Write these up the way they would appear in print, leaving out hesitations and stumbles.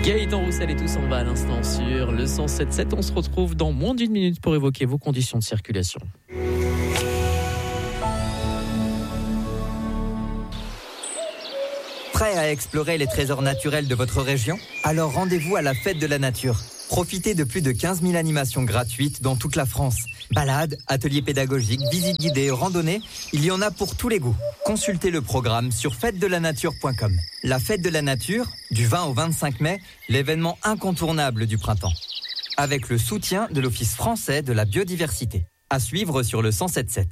Gaëtan Roussel et tous en bas à l'instant sur le 107.7. On se retrouve dans moins d'une minute pour évoquer vos conditions de circulation. Prêt à explorer les trésors naturels de votre région ? Alors rendez-vous à la Fête de la Nature. Profitez de plus de 15 000 animations gratuites dans toute la France. Balades, ateliers pédagogiques, visites guidées, randonnées, il y en a pour tous les goûts. Consultez le programme sur fêtedelanature.com. La Fête de la Nature, du 20 au 25 mai, l'événement incontournable du printemps. Avec le soutien de l'Office français de la biodiversité. À suivre sur le 107.7.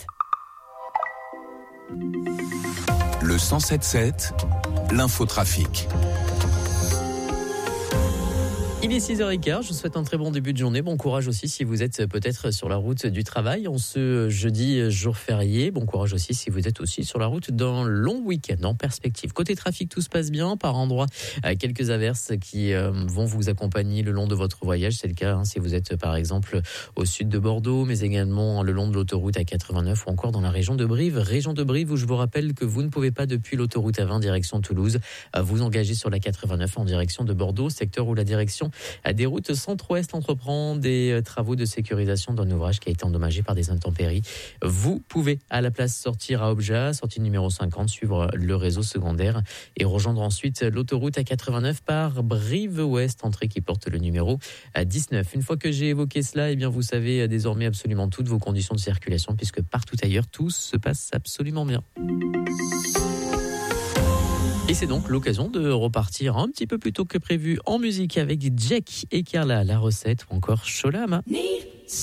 Le 107.7, l'infotrafic. Il est 6h15, je vous souhaite un très bon début de journée. Bon courage aussi si vous êtes peut-être sur la route du travail en ce jeudi jour férié. Bon courage aussi si vous êtes aussi sur la route d'un long week-end en perspective. Côté trafic, tout se passe bien. Par endroits, quelques averses qui vont vous accompagner le long de votre voyage. C'est le cas si vous êtes par exemple au sud de Bordeaux, mais également le long de l'autoroute A89 ou encore dans la région de Brive. Région de Brive où je vous rappelle que vous ne pouvez pas depuis l'autoroute A20 direction Toulouse vous engager sur la 89 en direction de Bordeaux, secteur où la direction des routes centre-ouest entreprend des travaux de sécurisation d'un ouvrage qui a été endommagé par des intempéries. Vous pouvez à la place sortir à Obja, sortie numéro 50, suivre le réseau secondaire et rejoindre ensuite l'autoroute A89 par Brive-Ouest, entrée qui porte le numéro 19. Une fois que j'ai évoqué cela, vous savez désormais absolument toutes vos conditions de circulation puisque partout ailleurs, tout se passe absolument bien. Et c'est donc l'occasion de repartir un petit peu plus tôt que prévu en musique avec Jack et Carla, La Recette ou encore Sholama.